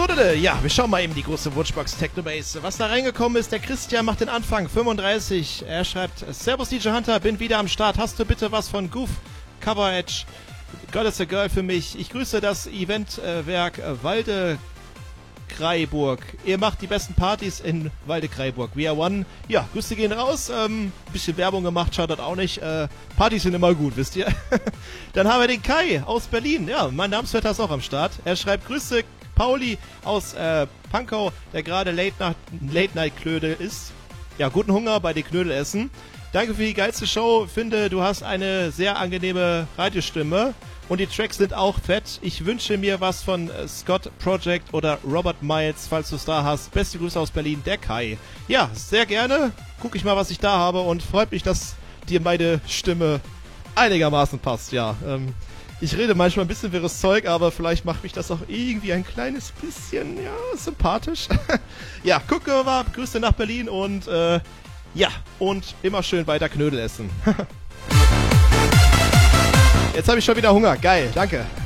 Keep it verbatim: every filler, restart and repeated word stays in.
So, ja, wir schauen mal eben die große Wunschbox Technobase. Was da reingekommen ist, der Christian macht den Anfang, fünfunddreißig. Er schreibt, Servus D J Hunter, bin wieder am Start. Hast du bitte was von Goof, Cover Edge, God is a Girl für mich? Ich grüße das Eventwerk äh, Walde Kreiburg. Ihr macht die besten Partys in Walde Kreiburg. We are one. Ja, Grüße gehen raus. Ähm, bisschen Werbung gemacht, schadet auch nicht. Äh, Partys sind immer gut, wisst ihr. Dann haben wir den Kai aus Berlin. Ja, mein Namensvetter ist auch am Start. Er schreibt Grüße Pauli aus äh, Pankow, der gerade Late Night, Late Night Knödel ist. Ja, guten Hunger bei den Knödel essen. Danke für die geilste Show. Finde, du hast eine sehr angenehme Radiostimme. Und die Tracks sind auch fett. Ich wünsche mir was von äh, Scott Project oder Robert Miles, falls du es da hast. Beste Grüße aus Berlin, der Kai. Ja, sehr gerne. Guck ich mal, was ich da habe und freut mich, dass dir meine Stimme einigermaßen passt. Ja, ähm, ich rede manchmal ein bisschen wirres Zeug, aber vielleicht macht mich das auch irgendwie ein kleines bisschen, ja, sympathisch. Ja, gucken wir mal. Grüße nach Berlin und, äh, ja, und immer schön weiter Knödel essen. Jetzt habe ich schon wieder Hunger. Geil, danke.